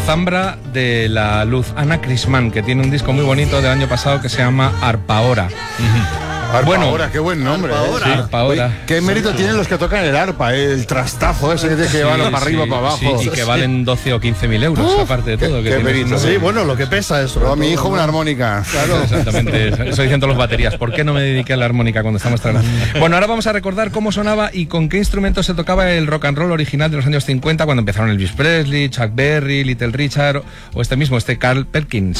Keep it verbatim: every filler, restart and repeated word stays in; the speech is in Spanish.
Zambra de la Luz, Ana Crisman, que tiene un disco muy bonito del año pasado que se llama Arpaora. Uh-huh. Arpa bueno, ahora, qué buen nombre. Arpa ¿eh? Sí, Arpa ahora. Oye, qué mérito sí, tienen los que tocan el arpa, ¿eh? El trastazo ese que sí, llevan para arriba, sí, para abajo. Sí, y que valen doce o quince mil euros, Uf, aparte de todo. Qué, que qué mérito. Sí, bueno, lo que pesa eso. Pero a mi hijo una armónica. Claro. Exactamente, eso dicen todas las baterías. ¿Por qué no me dediqué a la armónica cuando estamos trabajando? Bueno, ahora vamos a recordar cómo sonaba y con qué instrumento se tocaba el rock and roll original de los años cincuenta, cuando empezaron Elvis Presley, Chuck Berry, Little Richard o este mismo, este Carl Perkins.